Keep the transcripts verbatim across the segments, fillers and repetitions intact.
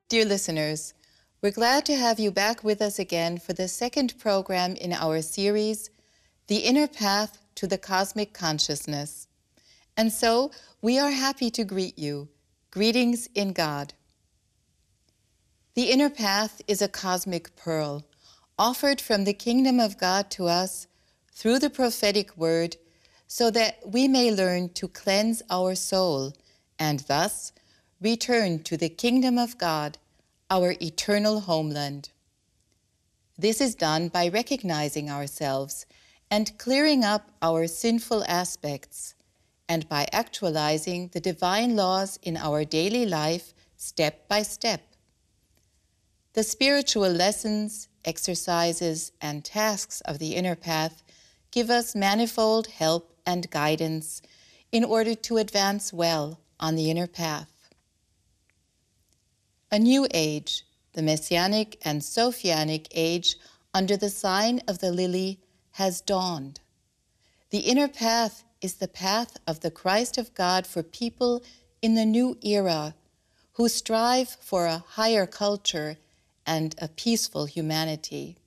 Dear listeners, we're glad to have you back with us again for the second program in our series, The Inner Path to the Cosmic Consciousness. And so, we are happy to greet you. Greetings in God. The Inner Path is a cosmic pearl, offered from the kingdom of God to us through the prophetic word, so that we may learn to cleanse our soul and thus return to the kingdom of God, our eternal homeland. This is done by recognizing ourselves and clearing up our sinful aspects, and by actualizing the divine laws in our daily life step by step. The spiritual lessons, exercises, and tasks of the Inner Path give us manifold help and guidance in order to advance well on the inner path. A new age, the Messianic and Sophianic age under the sign of the lily, has dawned. The inner path is the path of the Christ of God for people in the new era who strive for a higher culture and a peaceful humanity.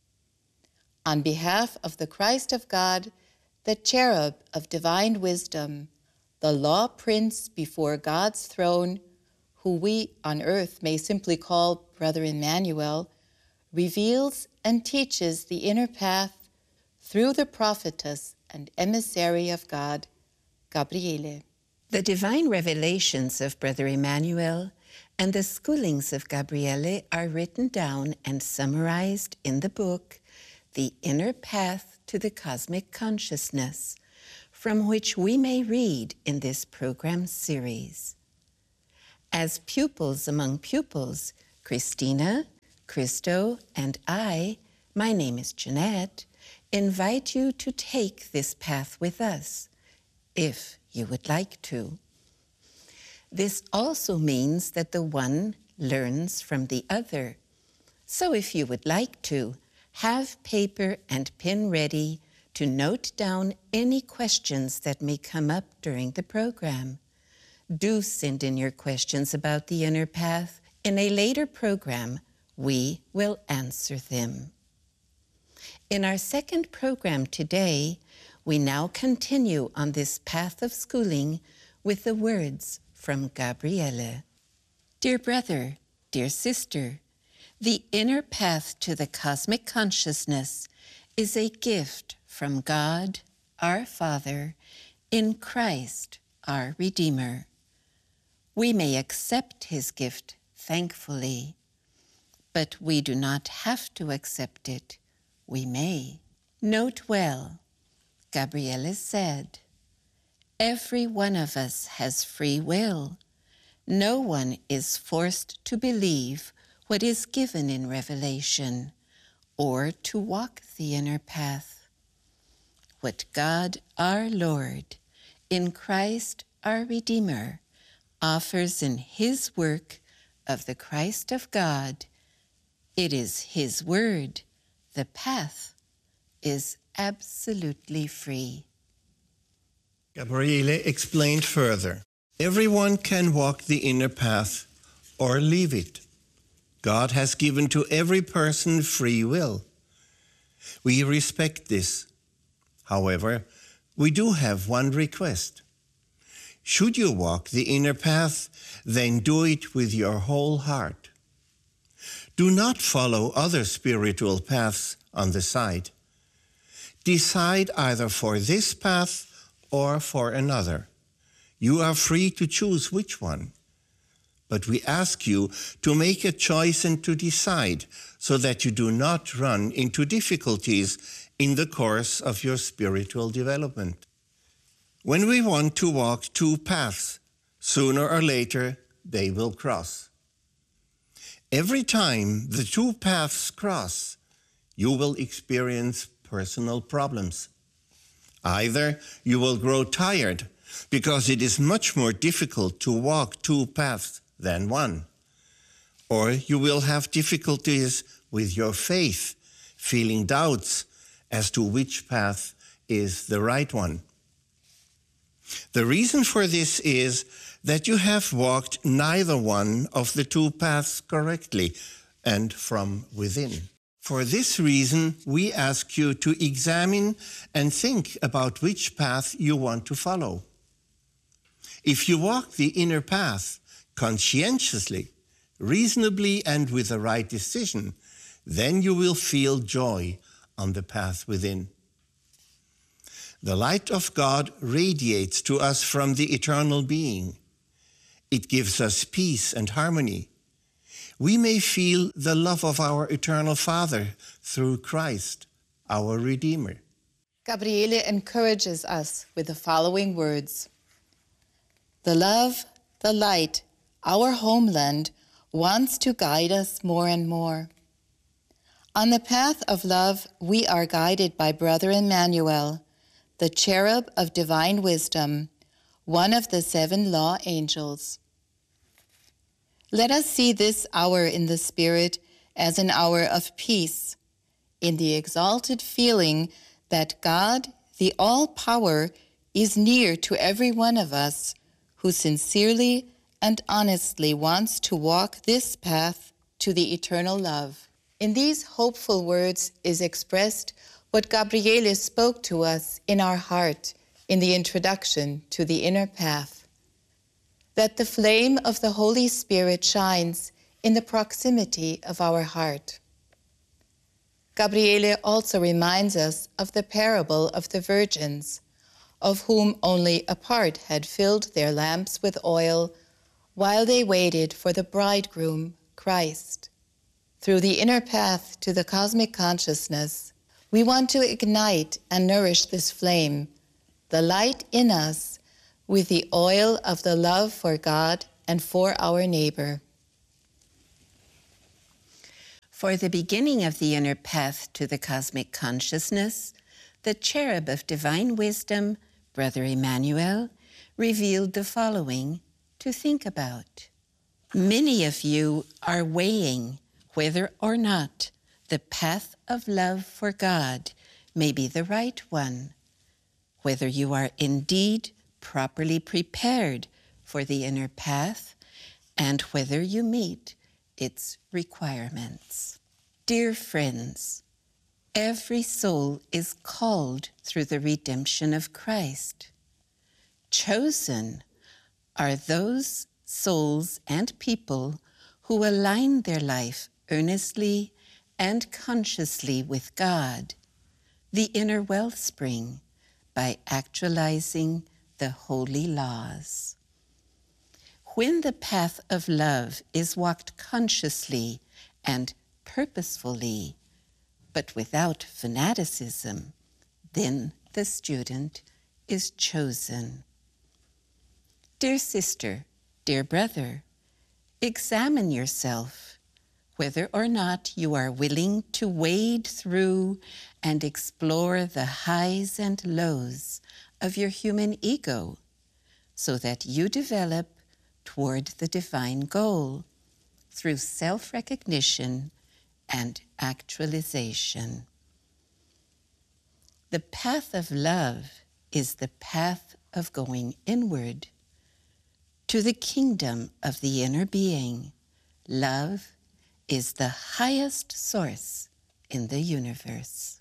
On behalf of the Christ of God, the cherub of divine wisdom, the law prince before God's throne, who we on earth may simply call Brother Emmanuel, reveals and teaches the inner path through the prophetess and emissary of God, Gabriele. The divine revelations of Brother Emmanuel and the schoolings of Gabriele are written down and summarized in the book, The Inner Path to the Cosmic Consciousness, from which we may read in this program series. As pupils among pupils, Christina, Christo, and I, my name is Jeanette, invite you to take this path with us, if you would like to. This also means that the one learns from the other. So if you would like to, have paper and pen ready to note down any questions that may come up during the program. Do send in your questions about the inner path. In a later program, we will answer them. In our second program today, we now continue on this path of schooling with the words from Gabriele. Dear brother, dear sister, the inner path to the cosmic consciousness is a gift from God, our Father, in Christ, our Redeemer. We may accept his gift thankfully, but we do not have to accept it. We may. Note well, Gabriele said, every one of us has free will. No one is forced to believe what is given in Revelation or to walk the inner path. What God our Lord, in Christ our Redeemer, offers in his work of the Christ of God, it is his word. The path is absolutely free. Gabriele explained further, everyone can walk the inner path or leave it. God has given to every person free will. We respect this. However, we do have one request. Should you walk the inner path, then do it with your whole heart. Do not follow other spiritual paths on the side. Decide either for this path or for another. You are free to choose which one. But we ask you to make a choice and to decide so that you do not run into difficulties in the course of your spiritual development. When we want to walk two paths, sooner or later they will cross. Every time the two paths cross, you will experience personal problems. Either you will grow tired because it is much more difficult to walk two paths than one, or you will have difficulties with your faith, feeling doubts as to which path is the right one. The reason for this is that you have walked neither one of the two paths correctly and from within. For this reason, we ask you to examine and think about which path you want to follow. If you walk the inner path conscientiously, reasonably, and with the right decision, then you will feel joy on the path within. The light of God radiates to us from the eternal being. It gives us peace and harmony. We may feel the love of our eternal Father through Christ, our Redeemer. Gabriele encourages us with the following words. The love, the light, our homeland, wants to guide us more and more. On the path of love, we are guided by Brother Emmanuel, the cherub of divine wisdom, one of the seven law angels. Let us see this hour in the Spirit as an hour of peace, in the exalted feeling that God, the All-Power, is near to every one of us who sincerely and honestly wants to walk this path to the eternal love. In these hopeful words is expressed what Gabriele spoke to us in our heart in the introduction to the inner path. That the flame of the Holy Spirit shines in the proximity of our heart. Gabriele also reminds us of the parable of the virgins, of whom only a part had filled their lamps with oil while they waited for the bridegroom, Christ. Through the inner path to the cosmic consciousness, we want to ignite and nourish this flame, the light in us, with the oil of the love for God and for our neighbor. For the beginning of the inner path to the cosmic consciousness, the cherub of divine wisdom, Brother Emmanuel, revealed the following to think about. Many of you are weighing whether or not the path of love for God may be the right one, whether you are indeed properly prepared for the inner path, and whether you meet its requirements. Dear friends, every soul is called through the redemption of Christ. Chosen are those souls and people who align their life earnestly and consciously with God, the inner wellspring, by actualizing the holy laws. When the path of love is walked consciously and purposefully, but without fanaticism, then the student is chosen. Dear sister, dear brother, examine yourself whether or not you are willing to wade through and explore the highs and lows of your human ego, so that you develop toward the divine goal through self-recognition and actualization. The path of love is the path of going inward to the kingdom of the inner being. Love is the highest source in the universe.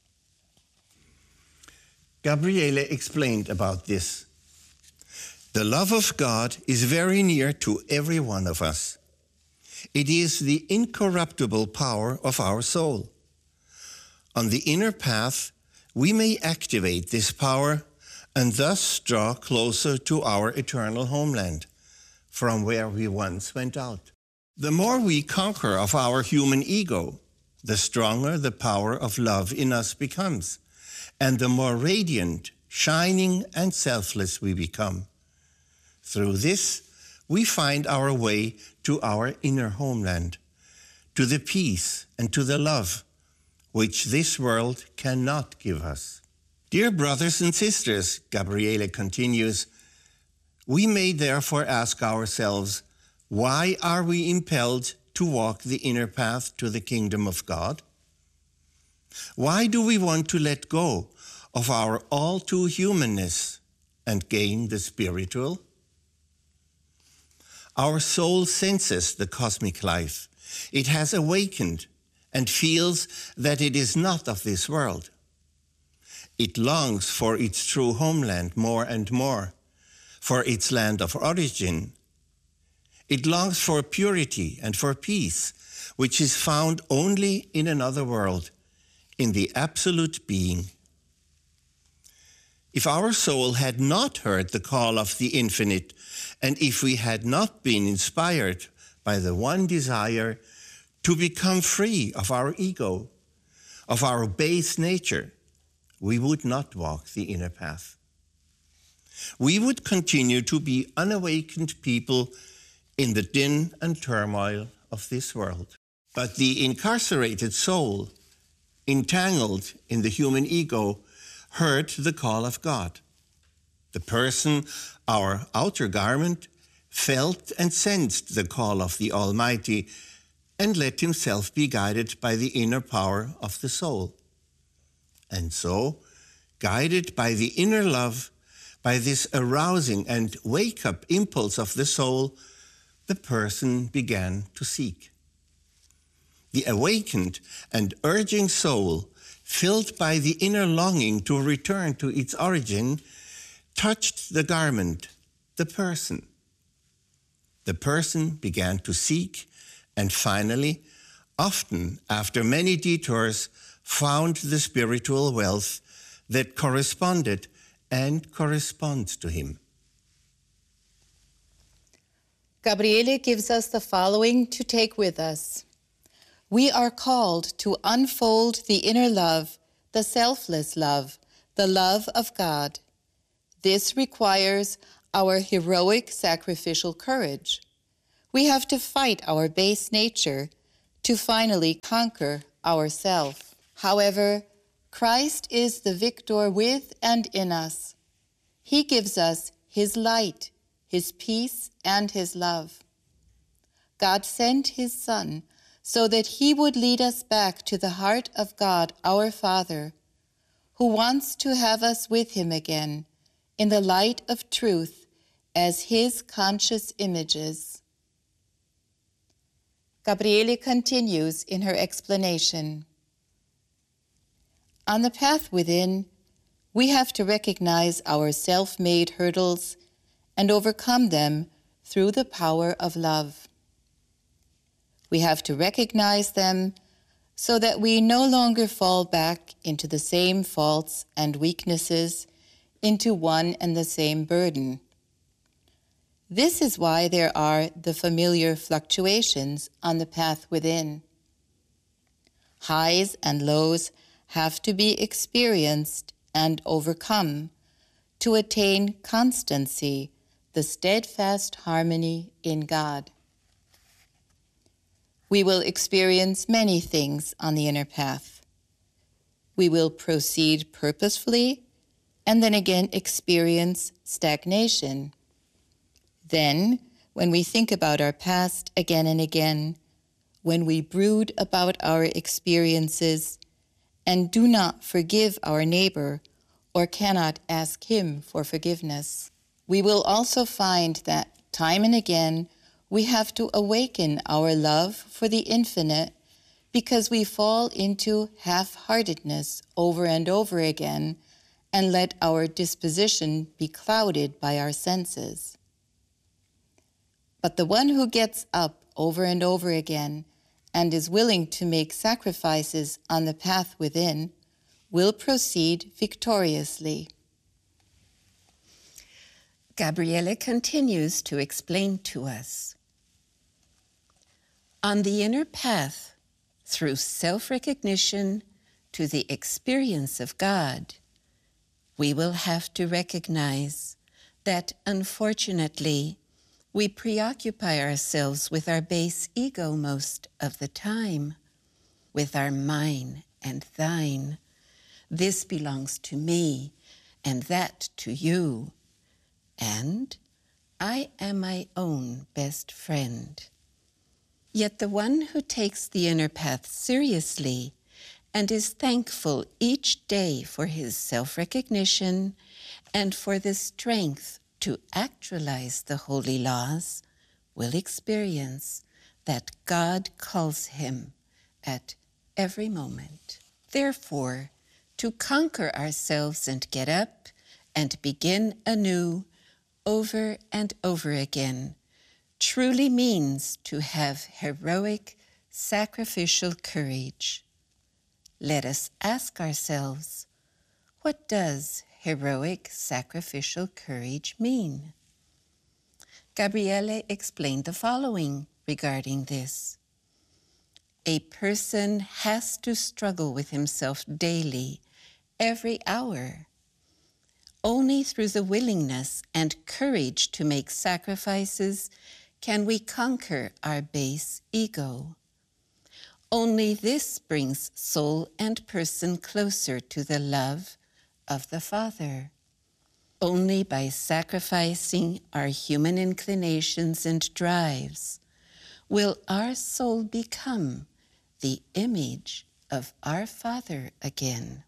Gabriele explained about this. The love of God is very near to every one of us. It is the incorruptible power of our soul. On the inner path, we may activate this power and thus draw closer to our eternal homeland, from where we once went out. The more we conquer of our human ego, the stronger the power of love in us becomes, and the more radiant, shining, and selfless we become. Through this, we find our way to our inner homeland, to the peace and to the love which this world cannot give us. Dear brothers and sisters, Gabriele continues, we may therefore ask ourselves, why are we impelled to walk the inner path to the kingdom of God? Why do we want to let go of our all too humanness and gain the spiritual? Our soul senses the cosmic life. It has awakened and feels that it is not of this world. It longs for its true homeland more and more, for its land of origin. It longs for purity and for peace, which is found only in another world, in the absolute being. If our soul had not heard the call of the infinite, and if we had not been inspired by the one desire to become free of our ego, of our base nature, we would not walk the inner path. We would continue to be unawakened people in the din and turmoil of this world. But the incarcerated soul, entangled in the human ego, heard the call of God. The person, our outer garment, felt and sensed the call of the Almighty and let himself be guided by the inner power of the soul. And so, guided by the inner love, by this arousing and wake-up impulse of the soul, the person began to seek. The awakened and urging soul, filled by the inner longing to return to its origin, touched the garment, the person. The person began to seek, and finally, often after many detours, found the spiritual wealth that corresponded and corresponds to him. Gabriele gives us the following to take with us. We are called to unfold the inner love, the selfless love, the love of God. This requires our heroic sacrificial courage. We have to fight our base nature to finally conquer ourself. However, Christ is the victor with and in us. He gives us his light, his peace, and his love. God sent his Son so that he would lead us back to the heart of God, our Father, who wants to have us with him again in the light of truth as his conscious images. Gabriele continues in her explanation. On the path within, we have to recognize our self-made hurdles and overcome them through the power of love. We have to recognize them so that we no longer fall back into the same faults and weaknesses, into one and the same burden. This is why there are the familiar fluctuations on the path within. Highs and lows have to be experienced and overcome to attain constancy, the steadfast harmony in God. We will experience many things on the inner path. We will proceed purposefully and then again experience stagnation. Then, when we think about our past again and again, when we brood about our experiences and do not forgive our neighbor or cannot ask him for forgiveness, we will also find that time and again we have to awaken our love for the infinite because we fall into half-heartedness over and over again and let our disposition be clouded by our senses. But the one who gets up over and over again and is willing to make sacrifices on the path within will proceed victoriously. Gabriele continues to explain to us. On the inner path, through self-recognition to the experience of God, we will have to recognize that, unfortunately, we preoccupy ourselves with our base ego most of the time, with our mine and thine. This belongs to me, and that to you. And I am my own best friend. Yet the one who takes the inner path seriously and is thankful each day for his self-recognition and for the strength to actualize the holy laws will experience that God calls him at every moment. Therefore, to conquer ourselves and get up and begin anew over and over again truly means to have heroic, sacrificial courage. Let us ask ourselves, what does heroic, sacrificial courage mean? Gabriele explained the following regarding this. A person has to struggle with himself daily, every hour. Only through the willingness and courage to make sacrifices can we conquer our base ego. Only this brings soul and person closer to the love of the Father. Only by sacrificing our human inclinations and drives will our soul become the image of our Father again.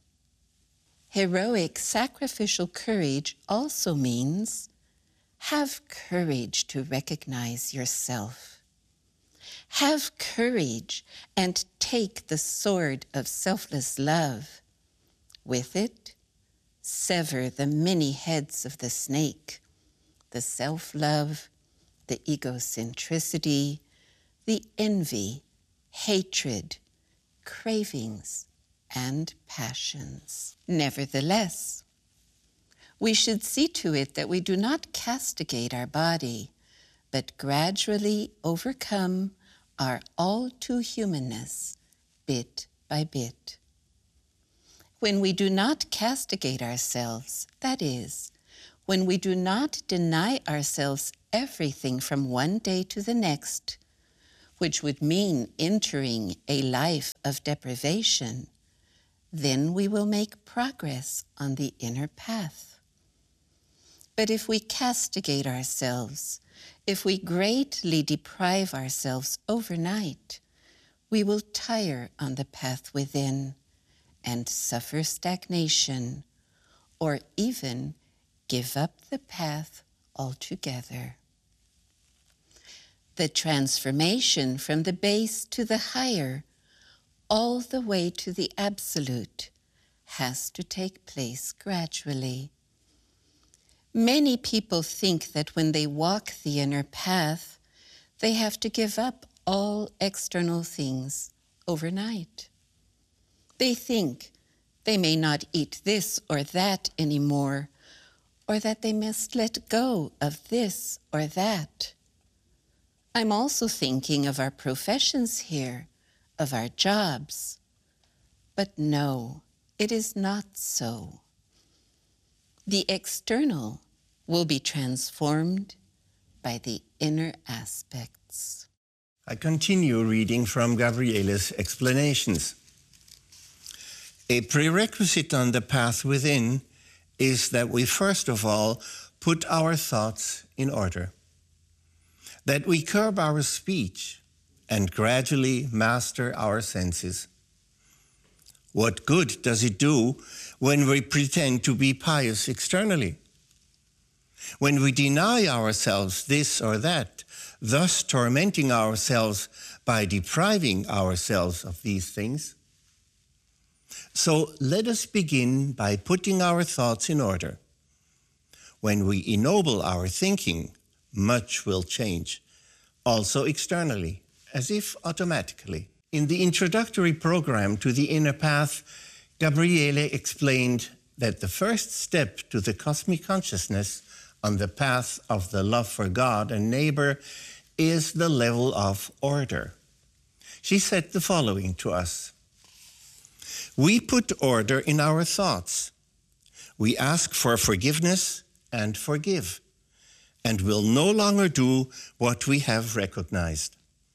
Heroic sacrificial courage also means have courage to recognize yourself. Have courage and take the sword of selfless love. With it, sever the many heads of the snake, the self-love, the egocentricity, the envy, hatred, cravings, and passions. Nevertheless, we should see to it that we do not castigate our body, but gradually overcome our all-too-humanness bit by bit. When we do not castigate ourselves, that is, when we do not deny ourselves everything from one day to the next, which would mean entering a life of deprivation, then we will make progress on the inner path. But if we castigate ourselves, if we greatly deprive ourselves overnight, we will tire on the path within and suffer stagnation, or even give up the path altogether. The transformation from the base to the higher, all the way to the absolute, has to take place gradually. Many people think that when they walk the inner path, they have to give up all external things overnight. They think they may not eat this or that anymore, or that they must let go of this or that. I'm also thinking of our professions here, of our jobs. But no, it is not so. The external will be transformed by the inner aspects. I continue reading from Gabriele's explanations. A prerequisite on the path within is that we first of all put our thoughts in order, that we curb our speech and gradually master our senses. What good does it do when we pretend to be pious externally? When we deny ourselves this or that, thus tormenting ourselves by depriving ourselves of these things? So let us begin by putting our thoughts in order. When we ennoble our thinking, much will change, also externally, as if automatically. In the introductory program to the inner path, Gabriele explained that the first step to the cosmic consciousness on the path of the love for God and neighbor is the level of order. She said the following to us. We put order in our thoughts. We ask for forgiveness and forgive, and will no longer do what we have recognized.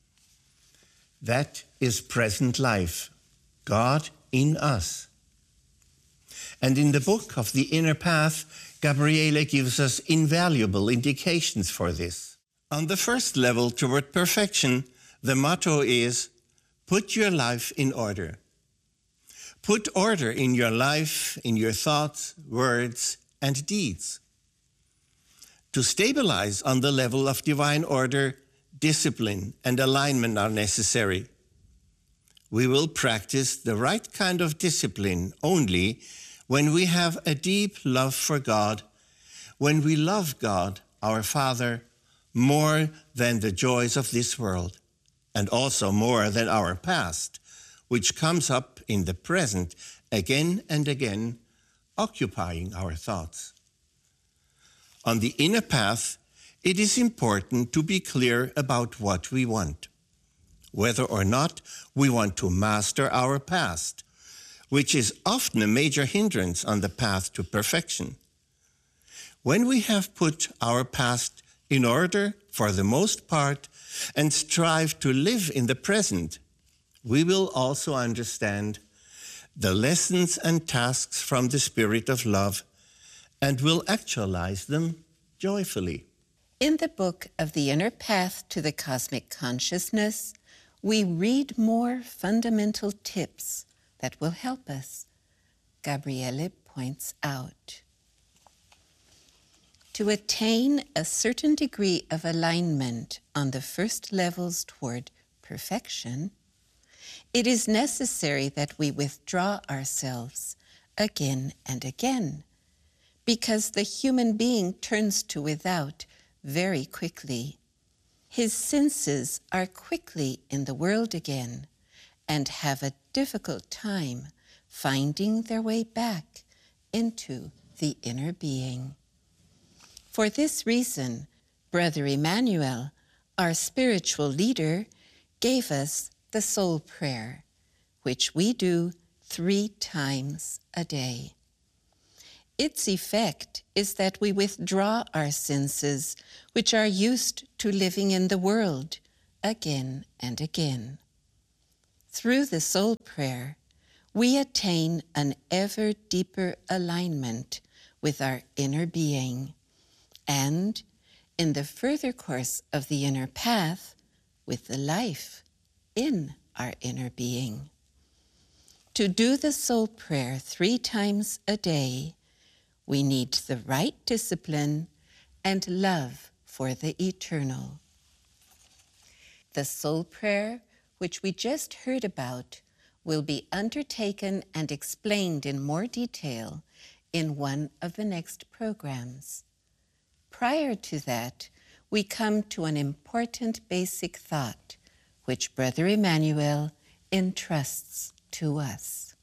That is present life, God in us. And in the book of the Inner Path, Gabriele gives us invaluable indications for this. On the first level toward perfection, the motto is, put your life in order. Put order in your life, in your thoughts, words, and deeds. To stabilize on the level of divine order, discipline, and alignment are necessary. We will practice the right kind of discipline only when we have a deep love for God, when we love God, our Father, more than the joys of this world, and also more than our past, which comes up in the present again and again, occupying our thoughts. On the inner path, it is important to be clear about what we want, whether or not we want to master our past, which is often a major hindrance on the path to perfection. When we have put our past in order for the most part and strive to live in the present, we will also understand the lessons and tasks from the Spirit of love and will actualize them joyfully. In the book of The Inner Path to the Cosmic Consciousness, we read more fundamental tips that will help us. Gabriele points out. To attain a certain degree of alignment on the first levels toward perfection, it is necessary that we withdraw ourselves again and again, because the human being turns to without very quickly. His senses are quickly in the world again and have a difficult time finding their way back into the inner being. For this reason, Brother Emmanuel, our spiritual leader, gave us the soul prayer, which we do three times a day. Its effect is that we withdraw our senses, which are used to living in the world, again and again. Through the soul prayer, we attain an ever deeper alignment with our inner being, and, in the further course of the inner path, with the life in our inner being. To do the soul prayer three times a day, we need the right discipline and love for the eternal. The soul prayer, which we just heard about, will be undertaken and explained in more detail in one of the next programs. Prior to that, we come to an important basic thought, which Brother Emmanuel entrusts to us.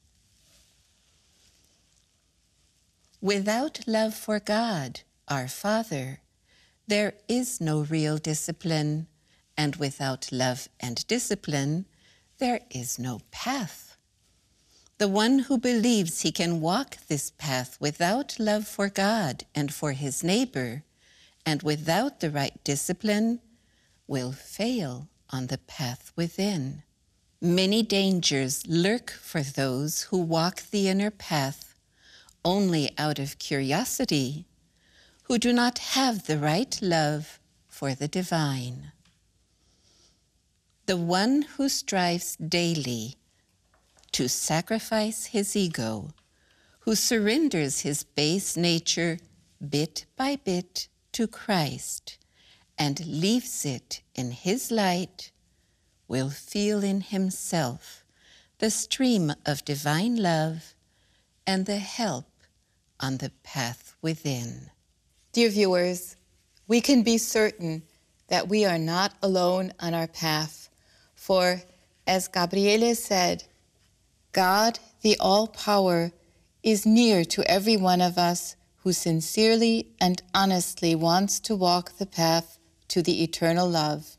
Without love for God, our Father, there is no real discipline, and without love and discipline, there is no path. The one who believes he can walk this path without love for God and for his neighbor, and without the right discipline, will fail on the path within. Many dangers lurk for those who walk the inner path only out of curiosity, who do not have the right love for the divine. The one who strives daily to sacrifice his ego, who surrenders his base nature bit by bit to Christ and leaves it in his light, will feel in himself the stream of divine love and the help on the path within. Dear viewers, we can be certain that we are not alone on our path, for, as Gabriele said, God, the All-Power, is near to every one of us who sincerely and honestly wants to walk the path to the eternal love.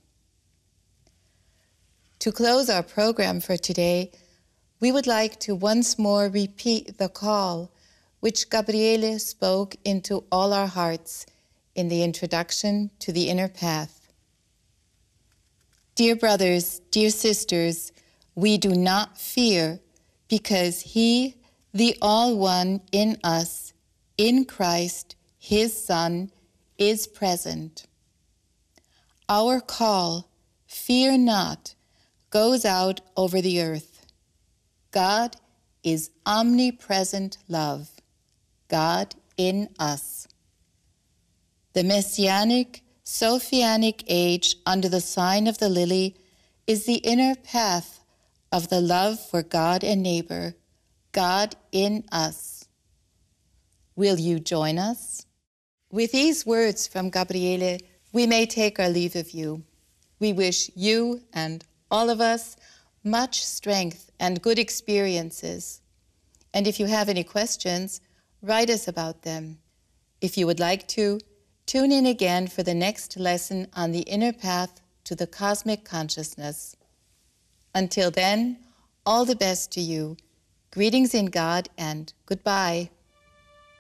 To close our program for today, we would like to once more repeat the call which Gabriele spoke into all our hearts in the introduction to the inner path. Dear brothers, dear sisters, we do not fear, because He, the All-One in us, in Christ, His Son, is present. Our call, fear not, goes out over the earth. God is omnipresent love, God in us. The messianic, Sophianic age under the sign of the lily is the inner path of the love for God and neighbor, God in us. Will you join us? With these words from Gabriele, we may take our leave of you. We wish you and all of us much strength and good experiences. And if you have any questions, write us about them. If you would like to, tune in again for the next lesson on the inner path to the cosmic consciousness. Until then, all the best to you. Greetings in God and goodbye.